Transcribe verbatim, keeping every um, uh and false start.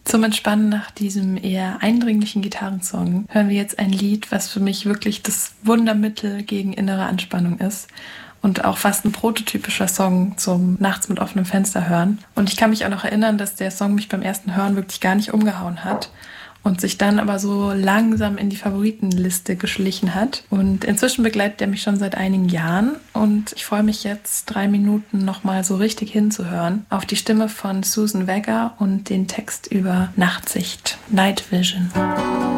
Zum Entspannen nach diesem eher eindringlichen Gitarrensong hören wir jetzt ein Lied, was für mich wirklich das Wundermittel gegen innere Anspannung ist und auch fast ein prototypischer Song zum Nachts mit offenem Fenster hören. Und ich kann mich auch noch erinnern, dass der Song mich beim ersten Hören wirklich gar nicht umgehauen hat und sich dann aber so langsam in die Favoritenliste geschlichen hat. Und inzwischen begleitet er mich schon seit einigen Jahren und ich freue mich jetzt, drei Minuten nochmal so richtig hinzuhören auf die Stimme von Susan Vega und den Text über Nachtsicht, Night Vision.